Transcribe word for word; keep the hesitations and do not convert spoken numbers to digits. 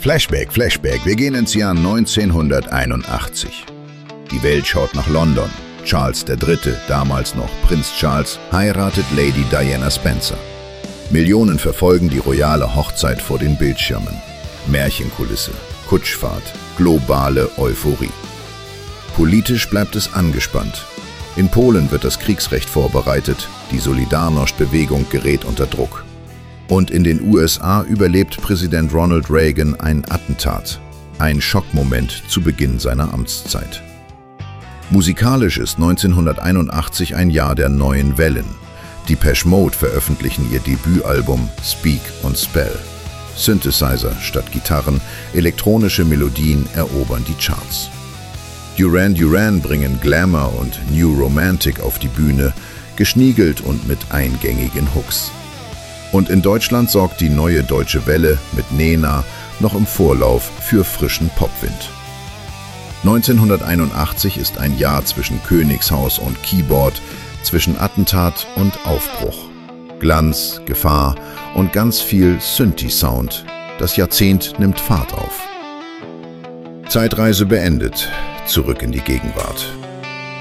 Flashback, Flashback, wir gehen ins Jahr neunzehnhunderteinundachtzig. Die Welt schaut nach London. Charles der Dritte, damals noch Prinz Charles, heiratet Lady Diana Spencer. Millionen verfolgen die royale Hochzeit vor den Bildschirmen. Märchenkulisse, Kutschfahrt, globale Euphorie. Politisch bleibt es angespannt. In Polen wird das Kriegsrecht vorbereitet, die Solidarność-Bewegung gerät unter Druck. Und in den U S A überlebt Präsident Ronald Reagan ein Attentat, ein Schockmoment zu Beginn seiner Amtszeit. Musikalisch ist neunzehnhunderteinundachtzig ein Jahr der neuen Wellen. Depeche Mode veröffentlichen ihr Debütalbum Speak und Spell. Synthesizer statt Gitarren, elektronische Melodien erobern die Charts. Duran Duran bringen Glamour und New Romantic auf die Bühne, geschniegelt und mit eingängigen Hooks. Und in Deutschland sorgt die neue deutsche Welle mit Nena noch im Vorlauf für frischen Popwind. neunzehnhunderteinundachtzig ist ein Jahr zwischen Königshaus und Keyboard, zwischen Attentat und Aufbruch. Glanz, Gefahr und ganz viel Synthi-Sound. Das Jahrzehnt nimmt Fahrt auf. Zeitreise beendet, zurück in die Gegenwart.